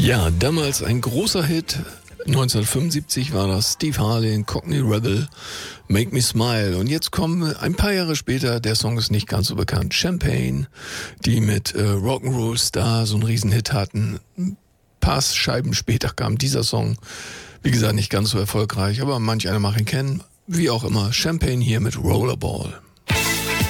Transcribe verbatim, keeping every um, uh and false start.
Ja, damals ein großer Hit. neunzehnhundertfünfundsiebzig war das Steve Harley, Cockney Rebel, Make Me Smile. Und jetzt kommen ein paar Jahre später, der Song ist nicht ganz so bekannt, Champagne, die mit äh, Rock'n'Roll Star so einen Riesenhit hatten. Ein paar Scheiben später kam dieser Song. Wie gesagt, nicht ganz so erfolgreich, aber manch einer mag ihn kennen. Wie auch immer, Champagne hier mit Rollerball.